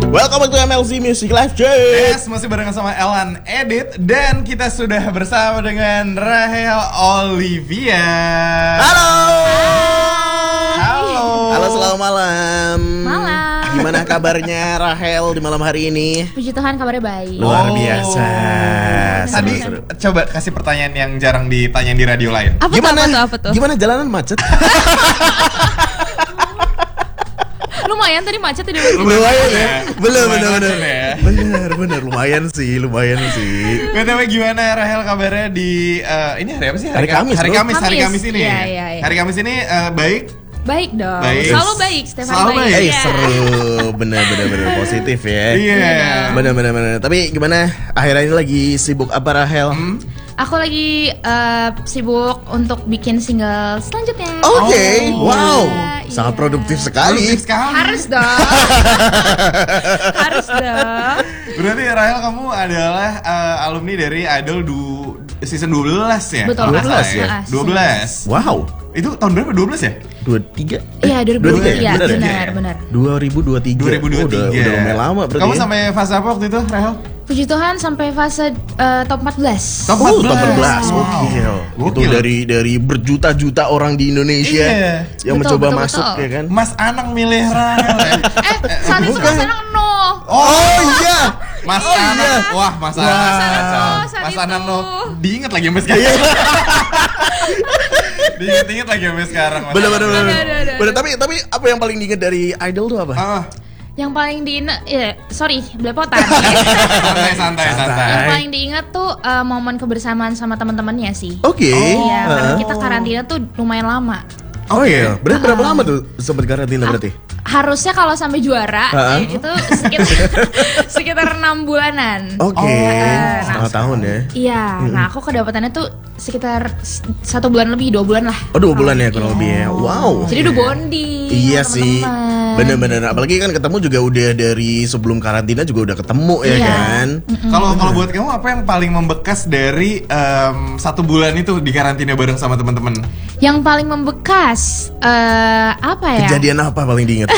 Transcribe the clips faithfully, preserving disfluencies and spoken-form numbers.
Welcome back to M L C Music Live, Cek. Yes, masih barengan sama Elan Edit. Dan kita sudah bersama dengan Rahel Olivia. Halo. Halo. Halo, selamat malam. Malam. Gimana kabarnya Rahel di malam hari ini? Puji Tuhan kabarnya baik. Luar Oh. biasa. Tadi Seru-seru. coba kasih pertanyaan yang jarang ditanyain di radio lain. Apa Gimana? tuh, apa tuh, apa tuh? Gimana jalanan macet? Lumayan tadi macet tidak Lumayan ya. Bener bener Lumayan bener. macet ya. Bener bener lumayan sih, lumayan sih. B T W gimana Rahel kabarnya di eh, ini hari apa sih? Hari Kamis, Hari bro. Kamis, hari Kamis. Kamis ini. Iya, iya, iya. Hari Kamis ini eh, baik. Baik dong. Baik. Selalu baik, setiap hari Selalu baik. baik. Eh Iya. seru, bener bener bener positif ya. Iya. Bener bener bener. Tapi gimana? Akhirnya ini lagi sibuk apa Rahel? Hmm? Aku lagi eh, sibuk untuk bikin single selanjutnya. Oke, Oh. wow, Iya, sangat iya. produktif sekali. Produktif sekali. Harus dong. Harus dong. Berarti Rahel kamu adalah eh, alumni dari Idol du season dua belas ya? Betul. Kalau nggak salah dua belas ya? Ah, dua belas. Wow, Itu tahun berapa? dua belas ya? dua tiga. Iya, dua ribu dua puluh tiga. Bener ya? Benar, benar. dua ribu dua puluh tiga. dua ribu dua puluh tiga. Oh, udah, udah lumayan lama berarti. Kamu ya? sampai fase apa waktu itu, Rahel? Puji Tuhan sampai fase eh, top empat belas. Top Oh, empat belas. top empat belas. Wow. Gokil. Itu Gokil. dari dari berjuta-juta orang di Indonesia Iya. yang Betul, mencoba betul, masuk betul. ya kan. Mas Anang milih Rahel ya? Eh, saat itu bukan. Mas Anang no. Oh iya. Mas Oh, Anang. iya. Wah, Mas Wah. Anang. Mas Anang no, saat Mas itu. Anang no. Diingat lagi sampai sekarang. Diingat-ingat lagi sampai sekarang. Mas Bener Anang. bener bener. Ada, ada, ada. Bener, tapi tapi apa yang paling diingat dari Idol tuh apa? Ah, Yang paling diingat, ya, sorry, belepotan. santai santai santai. Yang paling diingat tuh eh, momen kebersamaan sama teman-temannya sih. Oke. Iya, karena Heeh. kita karantina tuh lumayan lama. Oh iya. Berarti berapa lama tuh sempat karantina berarti? Harusnya kalau sampai juara Heeh. eh, itu sekitar sekitar enam bulanan. Oke. Nah, Setengah tahun ya. Iya, nah aku kedapatannya tuh sekitar s- satu bulan lebih, dua bulan lah. Oh dua bulan ya kurang lebih ya. Wow. Jadi udah bonding. Iya sama sih. teman-teman. Bener-bener. Apalagi kan ketemu juga udah dari sebelum karantina juga udah ketemu ya Iya. kan. Kalau kalau buat kamu apa yang paling membekas dari em, satu bulan itu di karantina bareng sama teman-teman? Yang paling membekas eh apa ya? Kejadian apa paling diingat?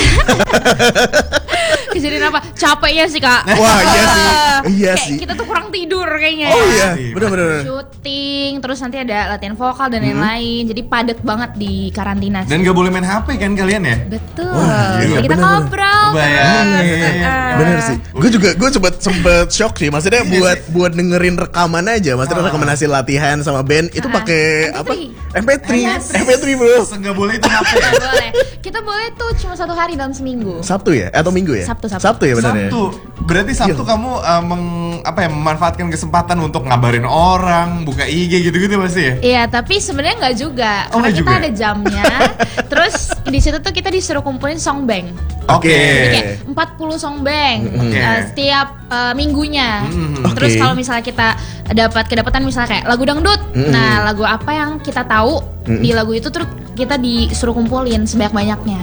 Kejadian apa? Capeknya sih kak. Wah iya sih. Iya Kayak sih. kita tuh kurang tidur kayaknya. Oh iya. Iya. Bener-bener. Syuting, terus nanti ada latihan vokal dan lain-lain. Jadi padat banget di karantina. Dan gak boleh main H P kan kalian ya? Betul. Wah, Jadi iya, kita bener-bener. ngobrol. Bayangin. kan. Iya, iya. Ah. Bener sih. Gue juga gue sempet sempet shock sih. Maksudnya Iya buat sih. buat dengerin rekaman aja. Maksudnya Ah. rekaman hasil latihan sama band itu Ah. pakai M P apa? three. M P three. Yes. M P three bro. Enggak boleh itu H P ya? Nggak boleh. Kita boleh tuh cuma satu hari dalam seminggu. Sabtu ya? Atau Minggu ya? Sabtu, Sabtu. Sabtu ya benar ya? Sabtu. Berarti Sabtu Iya. kamu eh, meng, apa ya memanfaatkan kesempatan untuk ngabarin orang, buka I G gitu-gitu pasti ya? Iya, tapi sebenarnya nggak juga, Oh, karena nggak kita juga? ada jamnya. Terus di situ tuh kita disuruh kumpulin song bank. Oke. Jadi kayak empat puluh song bank Oke. eh, setiap eh, minggunya. Mm-mm. Terus Oke. kalau misalnya kita dapat kedapatan misalnya kayak lagu dangdut, Mm-mm. nah lagu apa yang kita tahu Mm-mm. di lagu itu terus kita disuruh kumpulin sebanyak-banyaknya.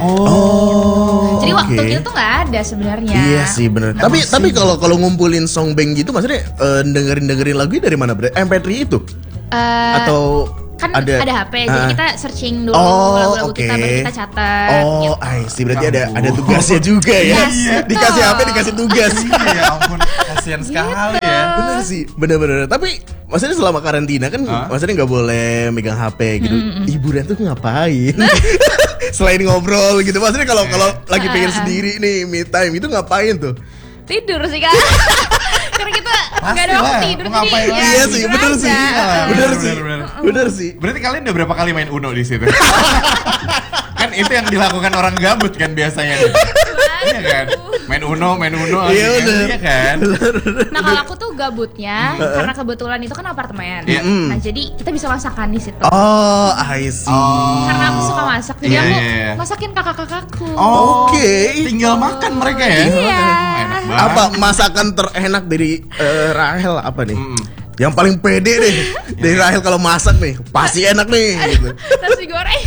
Oh. Jadi waktu oke. kita tuh nggak ada sebenarnya. Iya sih bener. Emang Tapi sih. tapi kalau kalau ngumpulin song bank gitu maksudnya eh, dengerin dengerin lagu dari mana bre? M P three itu Eh, atau kan ada ada, H P, jadi Ah. kita searching dulu Oh, lagu-lagu oke. kita, baru kita catat. Oh, gitu. I see. Berarti ada Ampun. ada tugasnya juga ya. Yes, betul. Dikasih H P dikasih tugas. Iya ya ampun, kasihan sekali Gitu. ya. Bener sih, bener-bener. Tapi maksudnya selama karantina kan, Hah? maksudnya nggak boleh megang H P gitu. Hiburan tuh ngapain? Selain ngobrol gitu, maksudnya kalau kalau lagi pengen sendiri nih, me time itu ngapain tuh? Tidur sih kak. Karena kita nggak ada Pastilah, waktu tidur mau ngapain jadi lagi? ya Iya sih, tidur bener aja. sih, Iya, bener bener, sih, bener, bener. bener sih. Berarti kalian udah berapa kali main Uno di situ? Kan itu yang dilakukan orang gabut kan biasanya. nih. Iya kan? Main Uno, main Uno. Iya, gitu kan? bener. Iya kan? Nah kalau aku tuh gabutnya karena kebetulan itu kan apartemen. Iya. Nah jadi kita bisa masakan di situ. Oh, I see. Oh. Karena aku suka masak, jadi Iya, aku iya, iya. masakin kakak-kakakku. Oh, Oke. Tinggal makan mereka ya? Iya. Enak banget. Apa masakan terenak dari eh, Rahel apa nih? Mm-mm. Yang paling pede deh dari Rahel kalau masak nih, pasti enak nih. Gitu. Nasi goreng.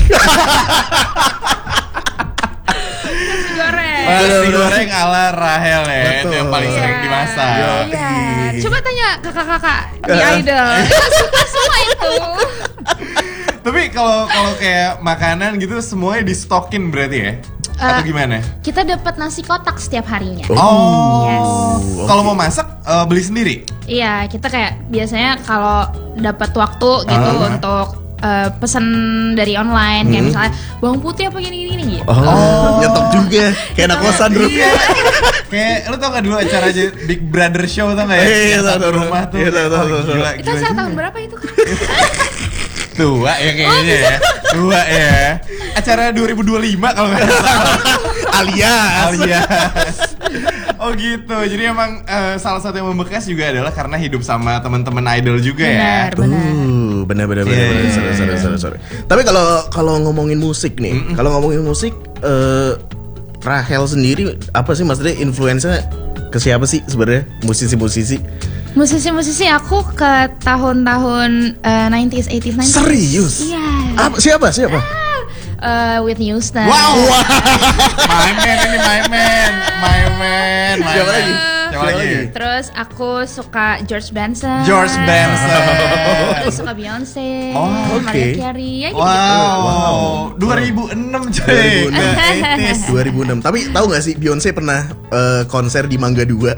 Nasi goreng. Bener, Nasi bener. goreng ala Rahel ya, itu Betul. yang paling sering Iya. dimasak. Yo. Iya. Ih. Coba tanya kakak-kakak di Eh. Idol. Kita suka semua itu. Tapi kalau kalau kayak makanan gitu semuanya di stokin berarti ya? Atau gimana? Kita dapat nasi kotak setiap harinya. Oh, Yes. kalau mau masak uh, beli sendiri? Iya, kita kayak biasanya kalau dapat waktu gitu Ah. untuk uh, pesan dari online kayak misalnya bawang putih apa gini-gini gitu. Oh, nyetok juga kayak anak kosan bro. Iya. Kayak lu tau gak dulu acara aja Big Brother Show tau gak ya? Iya, Yang tahu, satu tahu. rumah tuh. Iya, tahu, tahu, Oh, tahu. gila, Itu gila saya juga. tahun berapa itu kan? Tua ya kayaknya ya. Tua ya. Acara dua ribu dua puluh lima kalau nggak salah. Alias. Alias. Oh gitu. Jadi emang eh, salah satu yang membekas juga adalah karena hidup sama teman-teman idol juga ya. Benar, benar. Uh, benar benar benar Iya, benar. iya, Sorry, iya. sorry, sorry, sorry. Tapi kalau kalau ngomongin musik nih, kalau ngomongin musik, eh, Rahel sendiri apa sih maksudnya influence-nya ke siapa sih sebenarnya musisi-musisi? Musisi-musisi aku ke tahun-tahun uh, nineties, eighties, nineties. Serius? Iya. Apa siapa siapa? Uh, Whitney Houston. Wow. My man ini my man, my man. My Siapa man. lagi? Siapa Siapa lagi? lagi? Terus aku suka George Benson. George Benson. Terus suka Beyonce, Oh, oke. Mariah Carey, ya gitu. Wow. dua ribu enam dua cuy. ribu enam. delapan puluh. dua ribu enam. Tapi tahu nggak sih Beyonce pernah eh, konser di Mangga dua?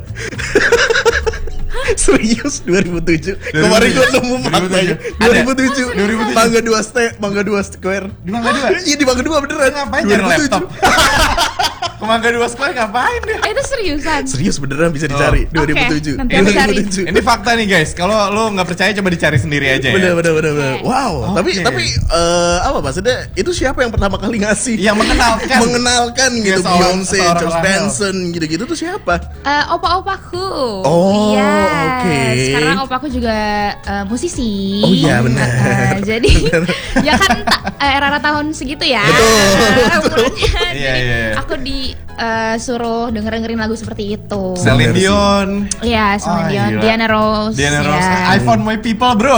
Serius dua ribu tujuh. Kemarin gue nemu faktanya. Ada? dua ribu tujuh. dua ribu tujuh. Mangga dua ste, Mangga dua Square. Di Mangga dua? Iya di Mangga dua beneran. Ngapain dua nyari ribu tujuh. laptop? Ke Mangga dua Square ngapain dia? Eh, itu seriusan. Serius beneran bisa dicari Oh. dua ribu tujuh. Oke, nanti aku cari. Ini fakta nih guys. Kalau lu nggak percaya coba dicari sendiri aja ya. Bener bener bener bener. Oke. Wow. Tapi Oke. tapi eh, apa maksudnya? Itu siapa yang pertama kali ngasih? Yang mengenalkan. Mengenalkan Iya, gitu seorang- Beyonce, seorang George Rahel. Benson gitu-gitu tuh siapa? Eh, opa-opaku. Oh, Yes. oke. Karena opaku juga eh, musisi. Oh, iya, benar. Eh, jadi ya kan ta- eh, era-era tahun segitu ya. Betul, Eh, umurnya. Iya, Jadi iya, iya. aku disuruh denger-dengerin lagu seperti itu. Celine Bener sih. Dion. Iya, Oh, Celine Dion, gila. Diana Ross. Diana ya. Ross. I found my people bro.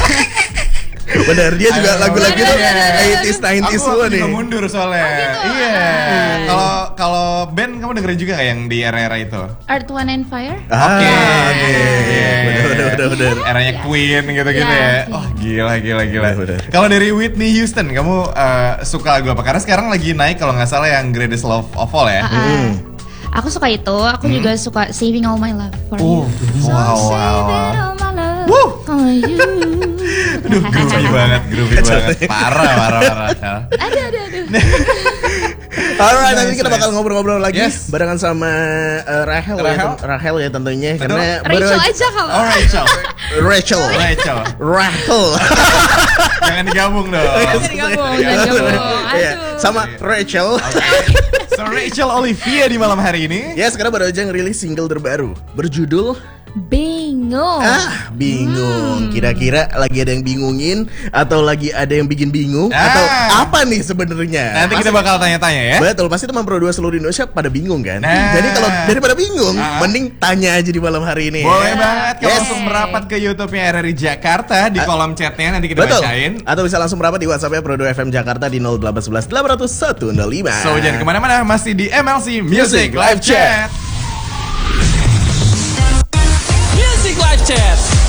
Bener dia juga Ayo. lagu-lagu tuh Bener, bener, bener. eighties nineties Aku semua waktu nih. juga mundur soalnya. Oh, gitu? Iya. Ah. Kalau kalau band kamu dengerin juga nggak yang di era-era itu? Earth, Wind and Fire. Ah, Oke. oke. Bener bener bener bener. Eranya Queen gitu-gitu Iya. ya. Oh gila gila gila. Bener, bener. Kalau dari Whitney Houston, kamu eh, suka lagu apa? Karena sekarang lagi naik kalau nggak salah yang Greatest Love of All ya. Ah, ah. Aku suka itu. Aku juga suka Saving All My Love for Uh, You. So wow, wow. saving all my love Wuh. for you. Aduh, groovy banget, groovy banget. Parah, parah, parah. Aduh, aduh, aduh. Alright, nanti Nice, kita bakal nice. ngobrol-ngobrol lagi Yes. barengan sama eh, Rahel, ya, Rahel. ten- Rahel ya tentunya Betul. karena Rachel baru- aja kalau. Oh, Rachel. Rachel. Rachel. Rahel. Jangan digabung dong. Jangan digabung, jangan digabung. Iya, Aduh. sama Rachel. So Rachel Olivia di malam hari ini. Ya, sekarang baru aja ngerilis single terbaru berjudul Bingung. Ah, bingung. Kira-kira lagi ada yang bingungin atau lagi ada yang bikin bingung Ah. atau apa nih sebenarnya? Nanti kita bakal tanya-tanya ya. Betul, pasti teman Pro dua seluruh Indonesia pada bingung kan? Nah. Jadi kalau daripada bingung, Ah. mending tanya aja di malam hari ini. Boleh ya. banget kalau Yes. langsung merapat ke YouTube-nya R R I Jakarta di kolom chatnya nanti kita Betul. bacain. Atau bisa langsung merapat di WhatsApp-nya Pro dua F M Jakarta di nol delapan satu satu delapan nol satu nol lima. So jangan kemana-mana, masih di M L C Music Music Live Live Chat. Chat. Music Live Chat.